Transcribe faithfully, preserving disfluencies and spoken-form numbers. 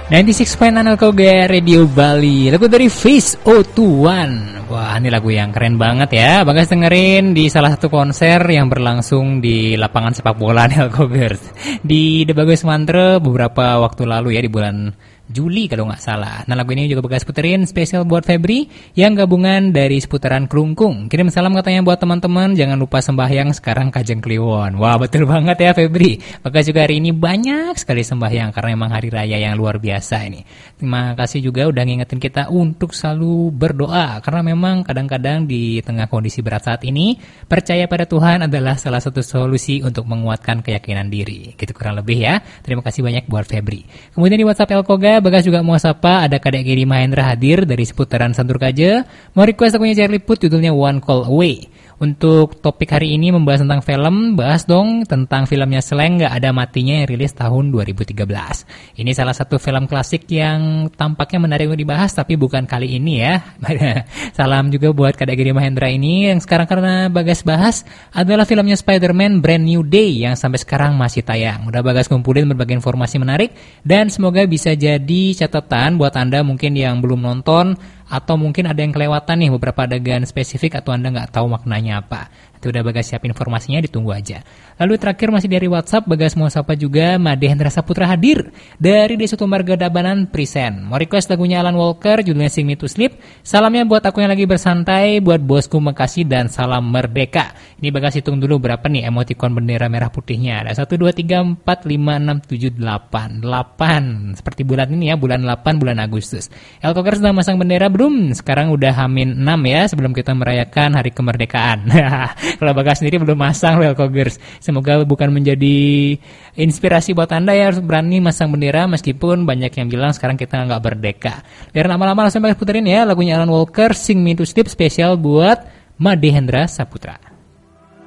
sembilan puluh enam koma enam Elkoga Radio Bali. Lagu dari Face O Tuan. Wah, ini lagu yang keren banget ya. Bagas dengerin di salah satu konser yang berlangsung di lapangan sepak bola Elkogers di The Bagus Mantra beberapa waktu lalu ya, di bulan Juli kalau nggak salah. Nah, lagu ini juga Bagas puterin spesial buat Febri yang gabungan dari seputaran Kelungkung. Kirim salam katanya buat teman-teman, jangan lupa sembahyang sekarang Kajeng Kliwon. Wah, betul banget ya Febri. Bagas juga hari ini banyak sekali sembahyang karena memang hari raya yang luar biasa ini. Terima kasih juga udah ngingetin kita untuk selalu berdoa, karena memang kadang-kadang di tengah kondisi berat saat ini, percaya pada Tuhan adalah salah satu solusi untuk menguatkan keyakinan diri. Gitu kurang lebih ya. Terima kasih banyak buat Febri. Kemudian di WhatsApp Elkoga, Bagas juga mau sapa, ada Kadek Giri Mahendra hadir dari seputaran Santur Kaja. Mau request lagunya Charlie Puth, judulnya One Call Away. Untuk topik hari ini membahas tentang film, bahas dong tentang filmnya Slank Gak Ada Matinya yang rilis tahun dua ribu tiga belas. Ini salah satu film klasik yang tampaknya menarik untuk dibahas, tapi bukan kali ini ya. Salam juga buat Kadek Giri Mahendra ini. Yang sekarang karena Bagas bahas adalah filmnya Spider-Man Brand New Day yang sampai sekarang masih tayang. Udah Bagas kumpulin berbagai informasi menarik dan semoga bisa jadi catatan buat Anda mungkin yang belum nonton, atau mungkin ada yang kelewatan nih beberapa adegan spesifik atau Anda nggak tahu maknanya apa. Itu udah Bagas siap informasinya, ditunggu aja. Lalu terakhir masih dari WhatsApp, Bagas mau sapa juga Made Hendra Saputra hadir dari Desa Tumbarga Dabanan Present. Mau request lagunya Alan Walker, judulnya Sing Me to Sleep. Salamnya buat aku yang lagi bersantai, buat bosku Makasih, dan salam merdeka. Ini Bagas hitung dulu berapa nih emoticon bendera merah putihnya. Ada satu, dua, tiga, empat, lima, enam, tujuh, delapan. delapan. Seperti bulan ini ya, bulan delapan, bulan Agustus. Elkoker sedang masang bendera belum? Sekarang udah hamin enam ya, sebelum kita merayakan hari kemerdekaan. Kalau Bagas sendiri belum masang Elkogers. Semoga bukan menjadi inspirasi buat Anda ya, harus berani masang bendera meskipun banyak yang bilang sekarang kita nggak berdeka. Biar lama-lama langsung Bagas puterin ya lagunya Alan Walker, Sing Me to Sleep, spesial buat Made Hendra Saputra.